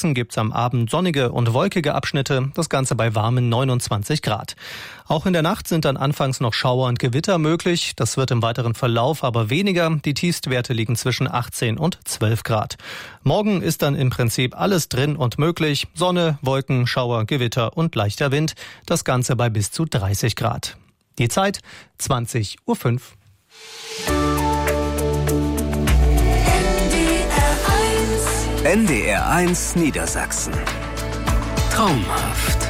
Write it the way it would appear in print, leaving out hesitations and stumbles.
Sachsen gibt's am Abend sonnige und wolkige Abschnitte, das Ganze bei warmen 29 Grad. Auch in der Nacht sind dann anfangs noch Schauer und Gewitter möglich. Das wird im weiteren Verlauf aber weniger. Die Tiefstwerte liegen zwischen 18 und 12 Grad. Morgen ist dann im Prinzip alles drin und möglich. Sonne, Wolken, Schauer, Gewitter und leichter Wind. Das Ganze bei bis zu 30 Grad. Die Zeit 20:05 Uhr. NDR 1 Niedersachsen. Traumhaft.